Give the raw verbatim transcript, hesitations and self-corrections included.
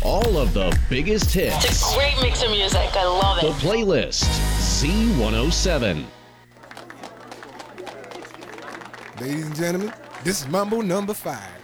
All of the biggest hits. It's a great mix of music. I love it. The playlist, Z one oh seven. Ladies and gentlemen, this is Mambo number five.